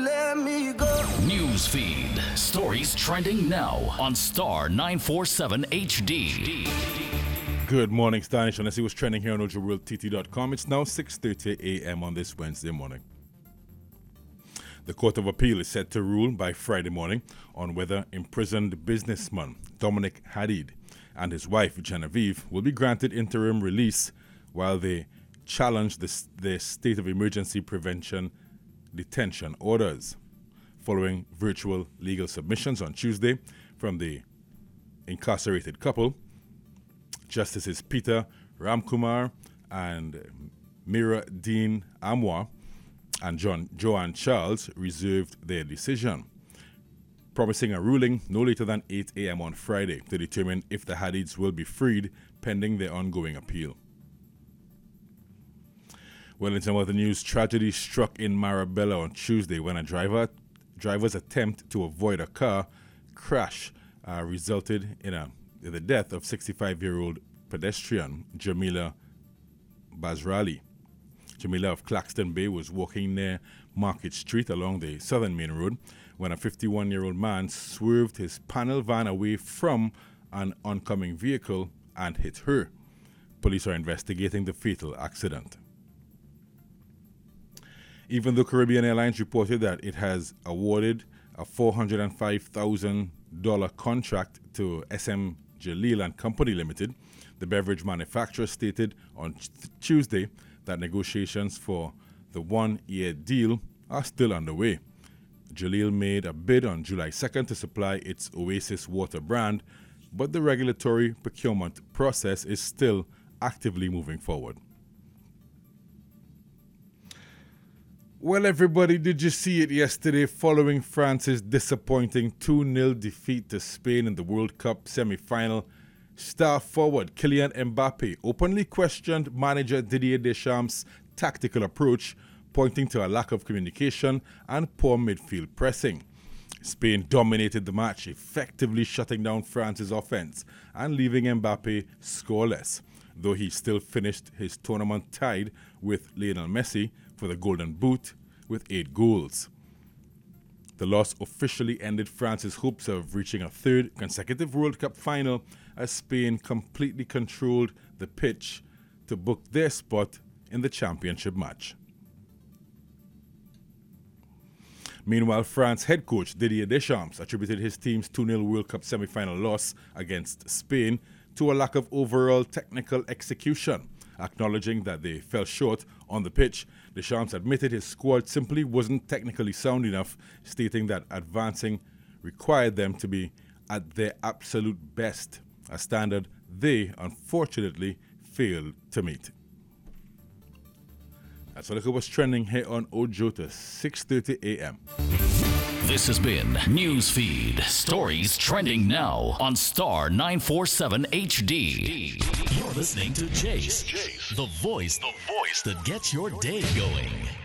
let me go. News feed. Stories trending now on Star 947 HD. Good morning, Stanish. And let's see what's trending here on OjoWorldTT.com. It's now 6:30 a.m. on this Wednesday morning. The Court of Appeal is set to rule by Friday morning on whether imprisoned businessman Dominic Hadid and his wife Genevieve will be granted interim release while they challenge the state of emergency prevention detention orders. Following virtual legal submissions on Tuesday from the incarcerated couple, Justices Peter Ramkumar and Mira Dean Amwa and Joanne Charles reserved their decision, promising a ruling no later than 8 a.m. on Friday to determine if the Hadids will be freed pending their ongoing appeal. Well, in some other news, tragedy struck in Marabella on Tuesday when a driver's attempt to avoid a car crash resulted in the death of 65-year-old pedestrian Jamila Basrali. Jamila of Claxton Bay was walking near Market Street along the Southern Main Road when a 51-year-old man swerved his panel van away from an oncoming vehicle and hit her. Police are investigating the fatal accident. Even though Caribbean Airlines reported that it has awarded a $405,000 contract to SM Jalil and Company Limited, the beverage manufacturer stated on Tuesday that negotiations for the one-year deal are still underway. Jalil made a bid on July 2nd to supply its Oasis water brand, but the regulatory procurement process is still actively moving forward. Well, everybody, did you see it yesterday following France's disappointing 2-0 defeat to Spain in the World Cup semi-final? Star forward Kylian Mbappe openly questioned manager Didier Deschamps' tactical approach, pointing to a lack of communication and poor midfield pressing. Spain dominated the match, effectively shutting down France's offense and leaving Mbappe scoreless, though he still finished his tournament tied with Lionel Messi for the Golden Boot with 8 goals. The loss officially ended France's hopes of reaching a third consecutive World Cup final as Spain completely controlled the pitch to book their spot in the championship match. Meanwhile, France head coach Didier Deschamps attributed his team's 2-0 World Cup semi-final loss against Spain to a lack of overall technical execution. Acknowledging that they fell short on the pitch, Deschamps admitted his squad simply wasn't technically sound enough, stating that advancing required them to be at their absolute best, a standard they unfortunately failed to meet. That's a look at what's trending here on Ojo to 6:30 a.m. This has been Newsfeed. Stories trending now on Star 947 HD. You're listening to Jace, the voice that gets your day going.